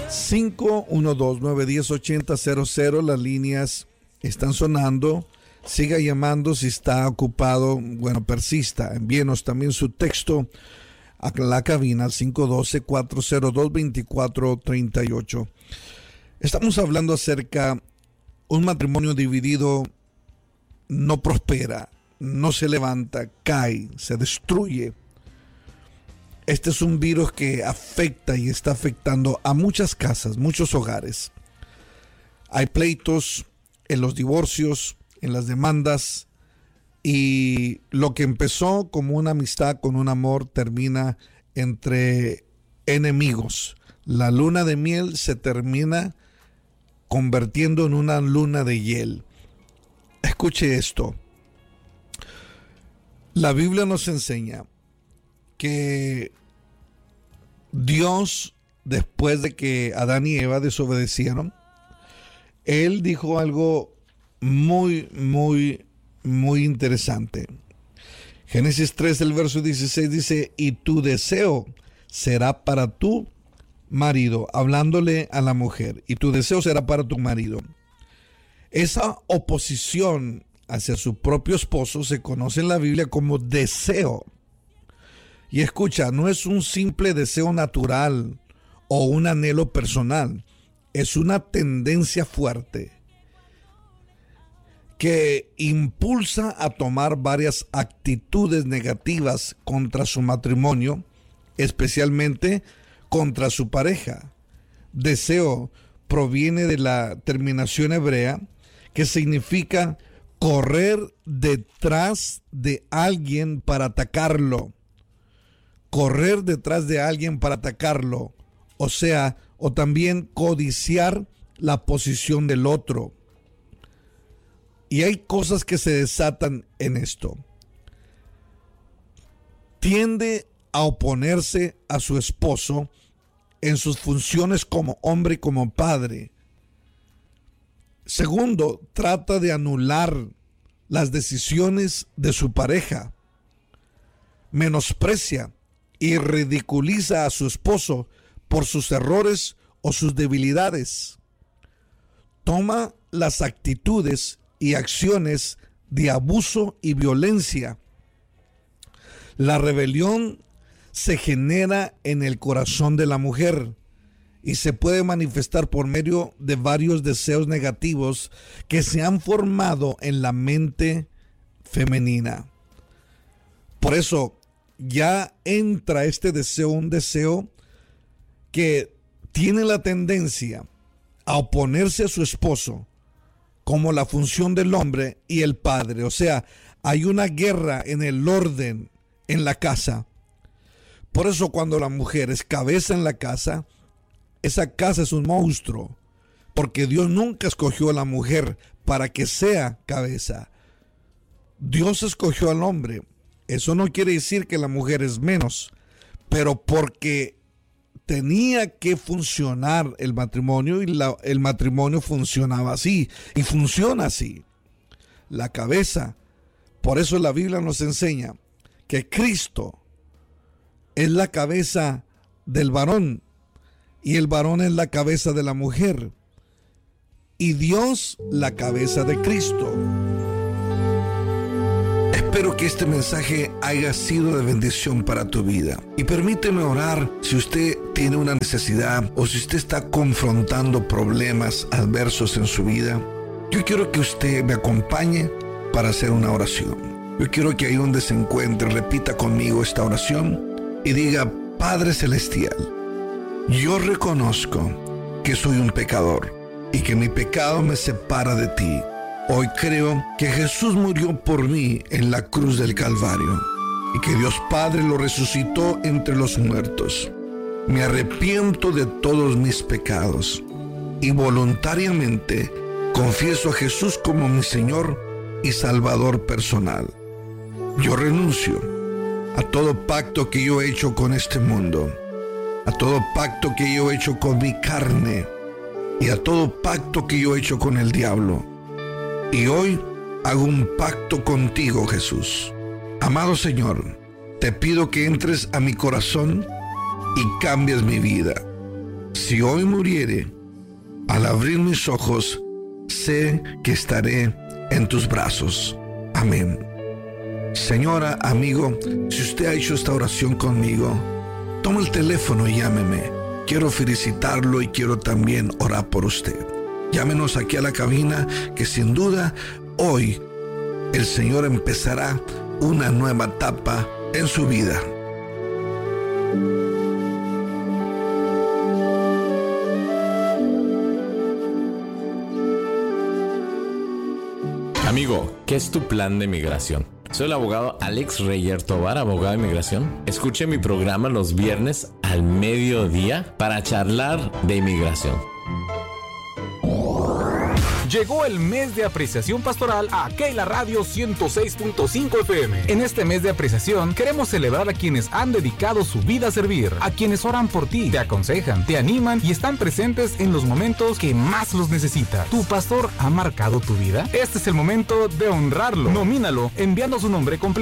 512-910-8000, las líneas están sonando. Siga llamando si está ocupado. Bueno, persista. Envíenos también su texto a la cabina al 512-402-2438. Estamos hablando acerca un matrimonio dividido no prospera, no se levanta, cae, se destruye. Este es un virus que afecta y está afectando a muchas casas, muchos hogares. Hay pleitos en los divorcios, en las demandas, y lo que empezó como una amistad con un amor termina entre enemigos. La luna de miel se termina convirtiendo en una luna de hiel. Escuche esto. La Biblia nos enseña que Dios, después de que Adán y Eva desobedecieron, Él dijo algo muy interesante. Génesis 3, el verso 16 dice: y tu deseo será para tu marido, hablándole a la mujer, y tu deseo será para tu marido. Esa oposición hacia su propio esposo se conoce en la Biblia como deseo. Y escucha, no es un simple deseo natural o un anhelo personal, es una tendencia fuerte que impulsa a tomar varias actitudes negativas contra su matrimonio, especialmente contra su pareja. Deseo proviene de la terminación hebrea que significa correr detrás de alguien para atacarlo. Correr detrás de alguien para atacarlo. O sea, o también codiciar la posición del otro. Y hay cosas que se desatan en esto. Tiende a oponerse a su esposo en sus funciones como hombre y como padre. Segundo, trata de anular las decisiones de su pareja. Menosprecia y ridiculiza a su esposo por sus errores o sus debilidades. Toma las actitudes y acciones de abuso y violencia. La rebelión se genera en el corazón de la mujer y se puede manifestar por medio de varios deseos negativos que se han formado en la mente femenina. Por eso ya entra este deseo, un deseo que tiene la tendencia a oponerse a su esposo como la función del hombre y el padre. O sea, hay una guerra en el orden en la casa. Por eso cuando la mujer es cabeza en la casa, esa casa es un monstruo, porque Dios nunca escogió a la mujer para que sea cabeza. Dios escogió al hombre. Eso no quiere decir que la mujer es menos, pero porque tenía que funcionar el matrimonio y el matrimonio funcionaba así y funciona así. La cabeza. Por eso la Biblia nos enseña que Cristo es la cabeza del varón y el varón es la cabeza de la mujer y Dios la cabeza de Cristo. Espero que este mensaje haya sido de bendición para tu vida. Y permíteme orar si usted tiene una necesidad o si usted está confrontando problemas adversos en su vida. Yo quiero que usted me acompañe para hacer una oración. Yo quiero que ahí donde se encuentre repita conmigo esta oración y diga: Padre Celestial, yo reconozco que soy un pecador y que mi pecado me separa de ti. Hoy creo que Jesús murió por mí en la cruz del Calvario y que Dios Padre lo resucitó entre los muertos. Me arrepiento de todos mis pecados y voluntariamente confieso a Jesús como mi Señor y Salvador personal. Yo renuncio a todo pacto que yo he hecho con este mundo, a todo pacto que yo he hecho con mi carne y a todo pacto que yo he hecho con el diablo. Y hoy hago un pacto contigo, Jesús. Amado Señor, te pido que entres a mi corazón y cambies mi vida. Si hoy muriere, al abrir mis ojos, sé que estaré en tus brazos. Amén. Señora, amigo, si usted ha hecho esta oración conmigo, toma el teléfono y llámeme. Quiero felicitarlo y quiero también orar por usted. Llámenos aquí a la cabina, que sin duda hoy el Señor empezará una nueva etapa en su vida. Amigo, ¿qué es tu plan de migración? Soy el abogado Alex Reyer Tovar, abogado de inmigración. Escuche mi programa los viernes al mediodía para charlar de inmigración. Llegó el mes de apreciación pastoral a Keila Radio 106.5 FM. En este mes de apreciación queremos celebrar a quienes han dedicado su vida a servir, a quienes oran por ti, te aconsejan, te animan y están presentes en los momentos que más los necesitas. ¿Tu pastor ha marcado tu vida? Este es el momento de honrarlo. Nomínalo enviando su nombre completo